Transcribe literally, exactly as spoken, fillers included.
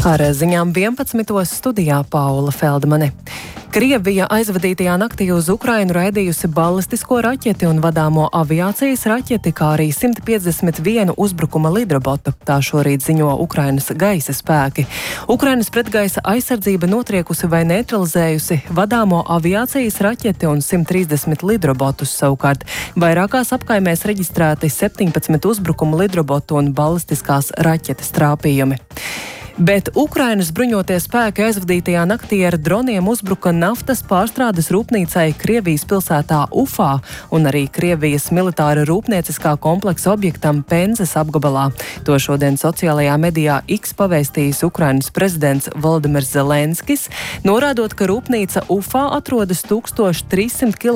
Ar ziņām vienpadsmitos studijā Paula Feldmane. Krievija aizvadītajā naktī uz Ukrainu raidījusi balistisko raķeti un vadāmo aviācijas raķeti, kā arī simt piecdesmit vienu uzbrukuma lidrobotu. Tā šorīt ziņo Ukrainas gaisa spēki. Ukrainas pretgaisa aizsardzība notriekusi vai neutralizējusi vadāmo aviācijas raķeti un simt trīsdesmit lidrobotus savukārt. Vairākās apkaimēs reģistrēti septiņpadsmit uzbrukumu lidrobotu un balistiskās raķetes trāpījumi. Bet Ukrainas bruņotie spēki aizvadītajā naktī ar droniem uzbruka naftas pārstrādes rūpnīcai Krievijas pilsētā Ufā un arī Krievijas militāra rūpnieciskā kompleksa objektam Penzes apgabalā. To šodien sociālajā medijā X pavēstījis Ukrainas prezidents Volodimirs Zelenskis, norādot, ka rūpnīca Ufā atrodas tūkstoš trīssimt kilometru